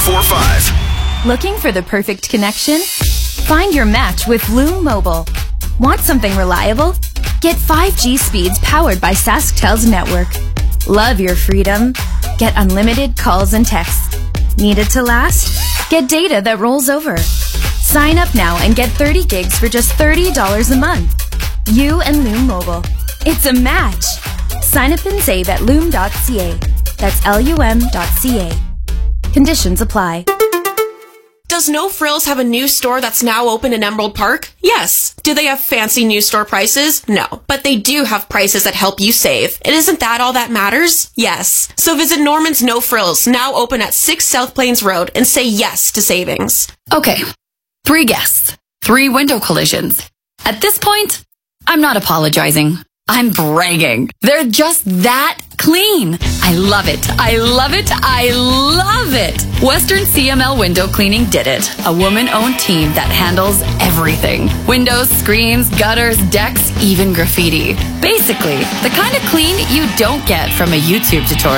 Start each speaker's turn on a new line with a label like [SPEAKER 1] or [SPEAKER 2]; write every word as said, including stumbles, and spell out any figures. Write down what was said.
[SPEAKER 1] four five.
[SPEAKER 2] Looking for the perfect connection? Find your match with Loom Mobile. Want something reliable? Get five G speeds powered by SaskTel's network. Love your freedom? Get unlimited calls and texts. Need it to last? Get data that rolls over. Sign up now and get thirty gigs for just thirty dollars a month. You and Loom Mobile. It's a match. Sign up and save at loom dot c a. That's L U M dot C A. Conditions apply.
[SPEAKER 3] Does No Frills have a new store that's now open in Emerald Park? Yes. Do they have fancy new store prices? No. But they do have prices that help you save. And isn't that all that matters? Yes. So visit Norman's No Frills, now open at six South Plains Road, and say yes to savings.
[SPEAKER 4] Okay. Three guests. Three window collisions. At this point, I'm not apologizing. I'm bragging. They're just that clean. I love it. I love it. I love it. Western C M L Window Cleaning did it. A woman-owned team that handles everything. Windows, screens, gutters, decks, even graffiti. Basically, the kind of clean you don't get from a YouTube tutorial.